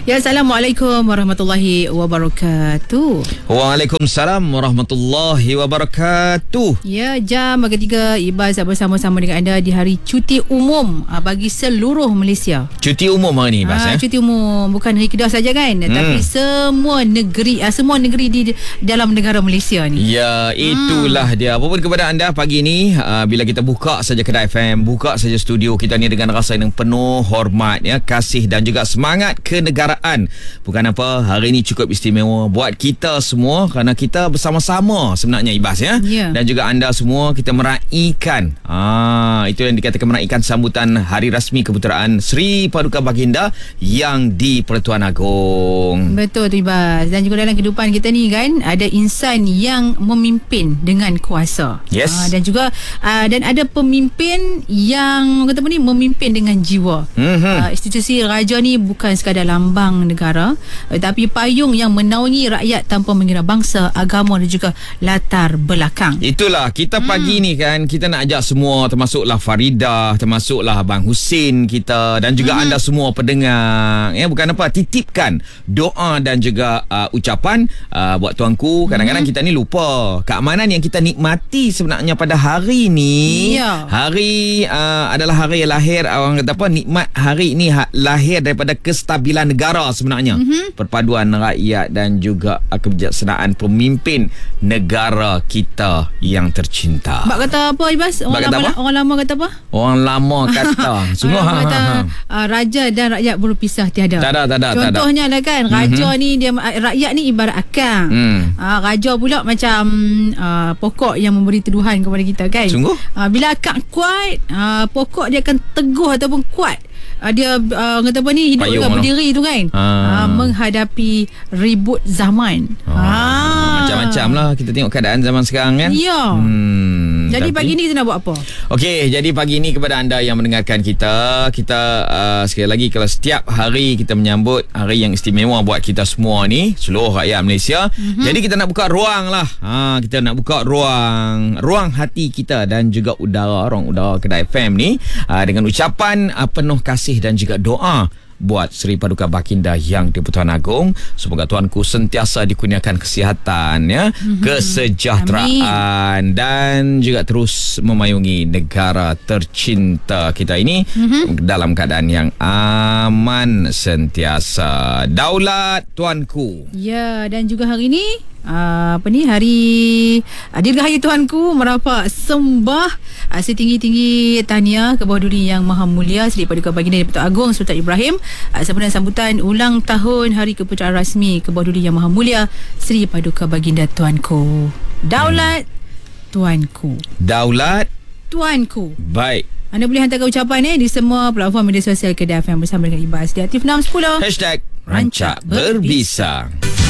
Ya, Assalamualaikum warahmatullahi wabarakatuh. Waalaikumsalam warahmatullahi wabarakatuh. Ya, jam ketiga Ibas bersama-sama dengan anda di hari cuti umum bagi seluruh Malaysia. Cuti umum hari ni, Bas. Cuti umum, bukan hari Kedah saja kan, tapi semua negeri di dalam negara Malaysia ni. Ya, itulah dia. Apapun kepada anda pagi ni, bila kita buka saja Kedah FM, buka saja studio kita ni dengan rasa yang penuh hormat, ya, kasih dan juga semangat kenegaraan. Bukan apa, hari ini cukup istimewa buat kita semua kerana kita bersama-sama sebenarnya, Ibas, ya. Dan juga anda semua, kita meraihkan itu yang dikatakan meraihkan sambutan hari rasmi keputeraan Sri Paduka Baginda yang di Pertuan Agong. Betul tu, Ibas. Dan juga dalam kehidupan kita ni kan, ada insan yang memimpin dengan kuasa. Yes. Dan juga dan ada pemimpin yang kata apa ni, memimpin dengan jiwa. Institusi raja ni bukan sekadar lambang negara, tapi payung yang menaungi rakyat tanpa mengira bangsa, agama dan juga latar belakang. Itulah kita pagi ni kan, kita nak ajak semua, termasuklah Faridah, termasuklah Abang Husin kita dan juga anda semua pendengar, ya, bukan apa, titipkan doa dan juga ucapan buat tuanku. Kadang-kadang kita ni lupa keamanan yang kita nikmati sebenarnya pada hari ni. Hari adalah hari lahir, orang kata apa, nikmat hari ni lahir daripada kestabilan negara sebenarnya. Perpaduan rakyat dan juga kebijaksanaan pemimpin negara kita yang tercinta. Bak kata apa, Ibas? Orang lama kata apa? Orang lama kata sungguh kata raja dan rakyat berpisah tiada. Tak ada. Contohnya lah kan, raja ni dia, rakyat ni ibarat akang. Raja pula macam pokok yang memberi teduhan kepada kita kan. Sungguh? Bila akang kuat, pokok dia akan teguh ataupun kuat. Dia kata apa ni, hidup juga berdiri tu kan, menghadapi ribut zaman. Macam-macam lah kita tengok keadaan zaman sekarang kan. Ya. Jadi pagi ni kita nak buat apa? Okey, jadi pagi ni kepada anda yang mendengarkan kita sekali lagi, kalau setiap hari kita menyambut hari yang istimewa buat kita semua ni, seluruh rakyat Malaysia. Jadi kita nak buka ruang lah. Kita nak buka ruang hati kita dan juga ruang udara Kedah FM ni dengan ucapan penuh kasih dan juga doa buat Sri Paduka Baginda yang di Pertuan Agong. Semoga tuanku sentiasa dikurniakan kesihatan, ya, kesejahteraan. Amin. Dan juga terus memayungi negara tercinta kita ini dalam keadaan yang aman sentiasa. Daulat tuanku. Ya, dan juga hari ini hari Dirgahayu Tuanku merapat sembah setinggi-tinggi tahniah ke bawah duri Yang Maha Mulia Sri Paduka Baginda di Pertuan Agong Sultan Ibrahim sempena sambutan ulang tahun hari keputeraan rasmi ke bawah duri Yang Maha Mulia Sri Paduka Baginda Tuanku. Daulat tuanku. Daulat tuanku. Baik. Anda boleh hantarkan ucapan di semua platform media sosial Kedah FM bersama dengan Ibas di Aktif 610 #Rancak Berbisa.